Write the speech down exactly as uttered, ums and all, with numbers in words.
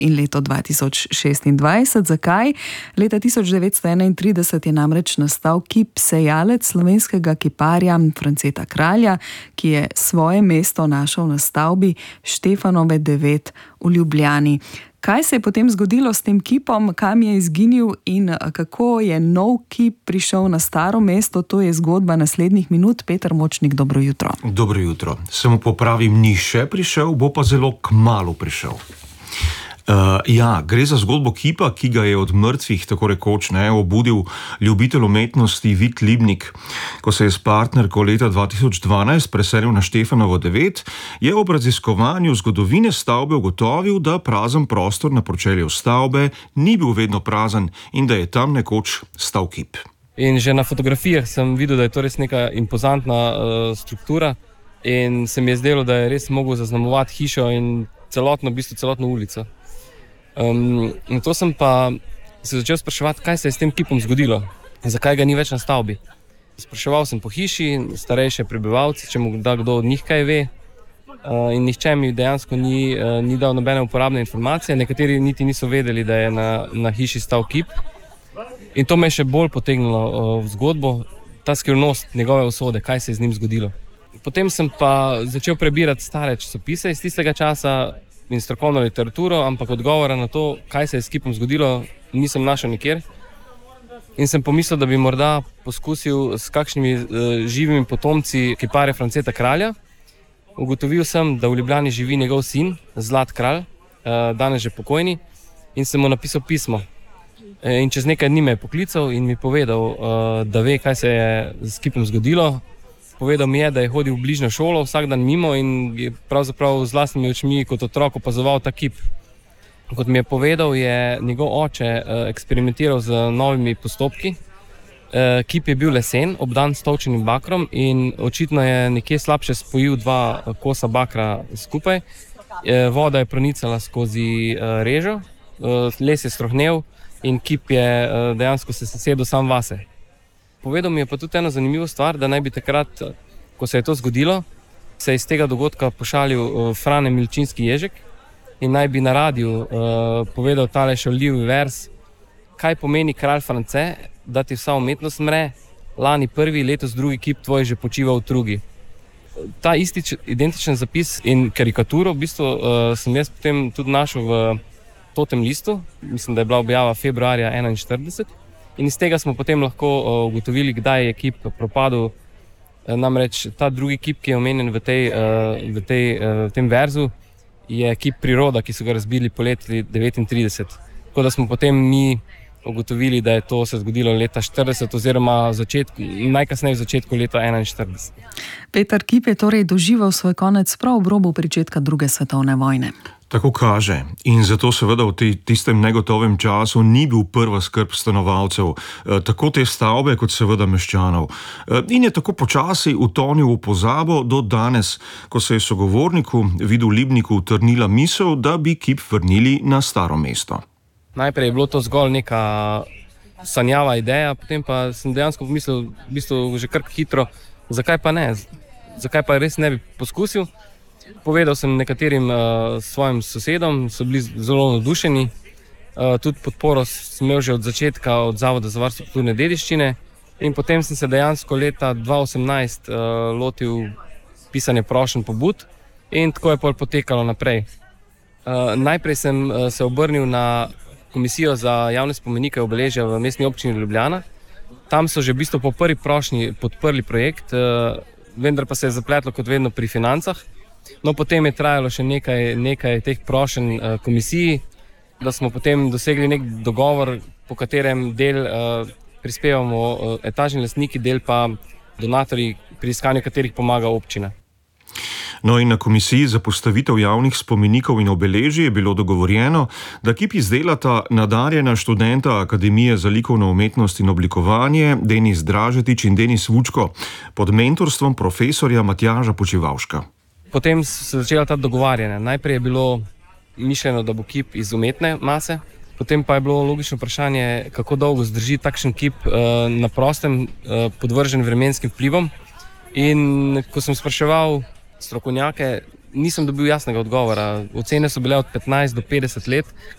in leto dva tisoč šestindvajset. Zakaj? Leta tisoč devetsto enaintrideset je namreč nastal kip Sejalec slovenskega kiparja Franceta Kralja, ki je svoje mesto našel na stavbi Štefanove devet v Ljubljani. Kaj se je potem zgodilo s tem kipom, kam je izginil in kako je nov kip prišel na staro mesto, to je zgodba naslednjih minut. Peter Močnik, dobro jutro. Dobro jutro. Samo popravim, ni še prišel, bo pa zelo kmalu prišel. Uh, ja, gre za zgodbo kipa, ki ga je od mrtvih, tako rekoč, ne, obudil ljubitelj umetnosti Vid Libnik. Ko se je s partnerko leta dva tisoč dvanajst preselil na Štefanovo devet, je ob raziskovanju zgodovine stavbe ugotovil, da prazen prostor na pročelju stavbe ni bil vedno prazen in da je tam nekoč stal kip. In že na fotografijah sem videl, da je to res neka impozantna uh, struktura in se mi je zdelo, da je res mogel zaznamovati hišo in celotno, v bistvu celotno ulico. Um, in to sem pa se začel spraševati, kaj se je s tem kipom zgodilo, zakaj ga ni več na stavbi. Spraševal sem po hiši, starejše prebivalce, če mu da kdo od njih kaj ve, uh, in nihče mi dejansko ni, uh, ni dal nobene uporabne informacije, nekateri niti niso vedeli, da je na, na hiši stal kip. In to me je še bolj potegnilo uh, v zgodbo, ta skrivnost njegove usode, kaj se je z njim zgodilo. Potem sem pa začel prebirati stare časopise iz tistega časa in strokovno literaturo, ampak odgovora na to, kaj se je s kipom zgodilo, nisem našel nikjer. In sem pomislil, da bi morda poskusil s kakšnimi uh, živimi potomci kiparja Franceta Kralja. Ugotovil sem, da v Ljubljani živi njegov sin, Zlat Kralj, uh, danes že pokojni, in sem mu napisal pismo. E, in čez nekaj dni me je poklical in mi povedal, uh, da ve, kaj se je s kipom zgodilo. Povedal mi je, da je hodil v bližnjo šolo vsak dan mimo in je pravzaprav z lastnimi očmi kot otrok opazoval ta kip. Kot mi je povedal, je njegov oče eksperimentiral z novimi postopki. Kip je bil lesen, obdan s tolčenim bakrom in očitno je nekje slabše spojil dva kosa bakra skupaj. Voda je pronicala skozi režo, les je strohnel in kip je dejansko se sesedel sam vase. Povedal mi je pa tudi eno zanimivo stvar, da naj bi takrat, ko se je to zgodilo, se je iz tega dogodka pošalil Frane Milčinski Ježek in naj bi na radiju uh, povedal tale šaljivi vers, kaj pomeni kralj France, da ti vsa umetnost mre, lani prvi, letos drugi kip tvoj že počiva v trugi. Ta isti identičen zapis in karikaturo v bistvu uh, sem jaz potem tudi našel v Totem listu, mislim, da je bila objava februarja enainštirideset. In iz tega smo potem lahko ugotovili, kdaj je kip propadel. Namreč ta drugi kip, ki je omenjen v, tej, v, tej, v tem verzu, je kip Priroda, ki so ga razbili poleti devetintrideset. Tako da smo potem mi ugotovili, da je to se zgodilo leta štirideset oziroma začetku, najkasneje v začetku leta enainštirideset. Peter, kip je torej doživel svoj konec prav ob robu pričetka druge svetovne vojne. Tako kaže. In zato seveda v tistem negotovem času ni bil prva skrb stanovalcev, tako te stavbe kot seveda meščanov. In je tako počasi utonil v pozabo do danes, ko se je sogovorniku Vidu Libniku utrnila misel, da bi kip vrnili na staro mesto. Najprej je bilo to zgolj neka sanjava ideja, potem pa sem dejansko pomislil v bistvu že kar hitro, zakaj pa ne, zakaj pa res ne bi poskusil. Povedal sem nekaterim uh, svojim sosedom, so bili zelo navdušeni. Uh, tudi podporo sem imel že od začetka od Zavoda za varstvo kulturne dediščine in potem sem se dejansko leta dva tisoč osemnajst uh, lotil pisanja prošenj pobud in tako je pol potekalo naprej. Uh, najprej sem uh, se obrnil na Komisijo za javne spomenike obeležja v mestni občini Ljubljana. Tam so že v bistvu po prvi prošnji podprli projekt, uh, vendar pa se je zapletlo kot vedno pri financah. No, potem je trajalo še nekaj, nekaj teh prošenj uh, komisiji, da smo potem dosegli nek dogovor, po katerem del uh, prispevamo uh, etažni lastniki, del pa donatorji, pri iskanju katerih pomaga občina. No in na Komisiji za postavitev javnih spomenikov in obeležij je bilo dogovorjeno, da kip izdelata nadarjena študenta Akademije za likovno umetnost in oblikovanje Denis Dražetič in Denis Vučko pod mentorstvom profesorja Matjaža Počivavška. Potem se začela ta dogovarjanja. Najprej je bilo mišljeno, da bo kip iz umetne mase, potem pa je bilo logično vprašanje, kako dolgo zdrži takšen kip uh, na prostem, uh, podvržen vremenskim vplivom. In ko sem spraševal strokovnjake, nisem dobil jasnega odgovora. Ocene so bile od petnajst do petdeset let,